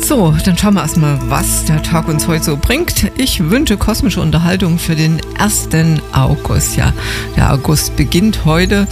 So, dann schauen wir erstmal, was der Tag uns heute so bringt. Ich wünsche kosmische Unterhaltung für den 1. August. Ja, der August beginnt heute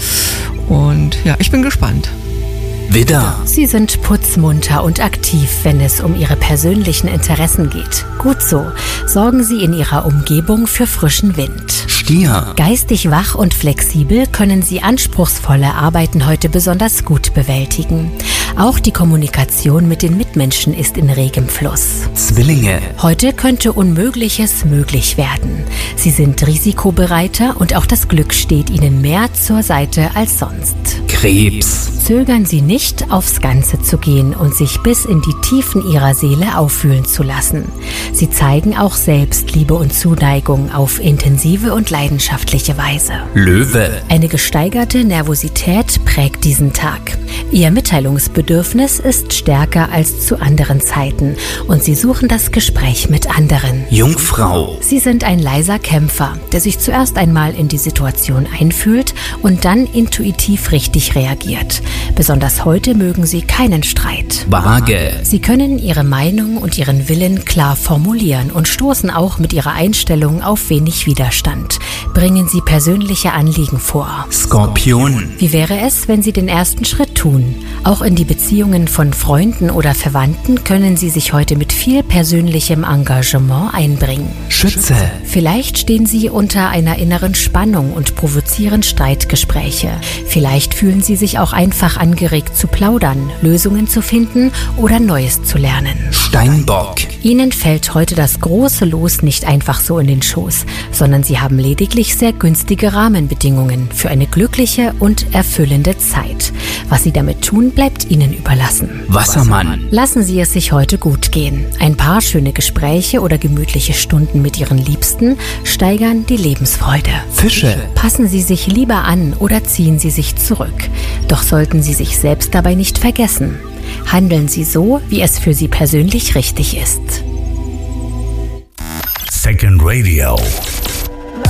und ja, ich bin gespannt. Widder. Sie sind putzmunter und aktiv, wenn es um Ihre persönlichen Interessen geht. Gut so. Sorgen Sie in Ihrer Umgebung für frischen Wind. Stier. Geistig wach und flexibel können Sie anspruchsvolle Arbeiten heute besonders gut bewältigen. Auch die Kommunikation mit den Mitmenschen ist in regem Fluss. Zwillinge. Heute könnte Unmögliches möglich werden. Sie sind risikobereiter und auch das Glück steht Ihnen mehr zur Seite als sonst. Krebs. Zögern Sie nicht, aufs Ganze zu gehen und sich bis in die Tiefen Ihrer Seele auffühlen zu lassen. Sie zeigen auch Selbstliebe und Zuneigung auf intensive und leidenschaftliche Weise. Löwe. Eine gesteigerte Nervosität prägt diesen Tag. Ihr Mitteilungsbedürfnis ist stärker als zu anderen Zeiten und Sie suchen das Gespräch mit anderen. Jungfrau. Sie sind ein leiser Kämpfer, der sich zuerst einmal in die Situation einfühlt und dann intuitiv richtig reagiert. Besonders heute mögen Sie keinen Streit. Waage. Sie können Ihre Meinung und Ihren Willen klar formulieren und stoßen auch mit Ihrer Einstellung auf wenig Widerstand. Bringen Sie persönliche Anliegen vor. Skorpion. Wie wäre es, wenn Sie den ersten Schritt tun? Auch in die Beziehungen von Freunden oder Verwandten können Sie sich heute mit viel persönlichem Engagement einbringen. Schütze. Vielleicht stehen Sie unter einer inneren Spannung und provozieren Streitgespräche. Vielleicht fühlen Sie sich auch einfach angeregt zu plaudern, Lösungen zu finden oder Neues zu lernen. Steinbock. Ihnen fällt heute das große Los nicht einfach so in den Schoß, sondern Sie haben lediglich sehr günstige Rahmenbedingungen für eine glückliche und erfüllende Zeit. Was Sie damit tun, bleibt Ihnen überlassen. Wassermann. Lassen Sie es sich heute gut gehen. Ein paar schöne Gespräche oder gemütliche Stunden mit Ihren Liebsten steigern die Lebensfreude. Fische. Passen Sie sich lieber an oder ziehen Sie sich zurück. Doch sollten Sie sich selbst dabei nicht vergessen. Handeln Sie so, wie es für Sie persönlich richtig ist. Second Radio.